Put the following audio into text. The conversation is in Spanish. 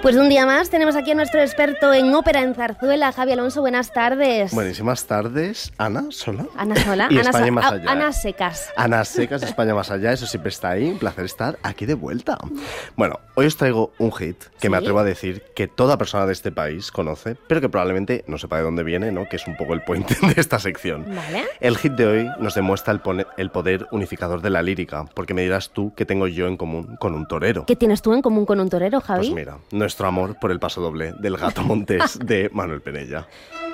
Pues un día más tenemos aquí a nuestro experto en ópera en zarzuela, Javi Alonso. Buenas tardes. Buenísimas tardes, Ana Sola. Ana Sola. Y España más allá. Ana Secas. Ana Secas, España más allá, eso siempre está ahí. Un placer estar aquí de vuelta. Bueno, hoy os traigo un hit que me atrevo a decir que toda persona de este país conoce, pero que probablemente no sepa de dónde viene, ¿no? Que es un poco el point de esta sección. Vale. El hit de hoy nos demuestra el poder unificador de la lírica, porque me dirás tú qué tengo yo en común con un torero. ¿Qué tienes tú en común con un torero, Javi? Pues mira, nuestro amor por el pasodoble del Gato Montés de Manuel Penella.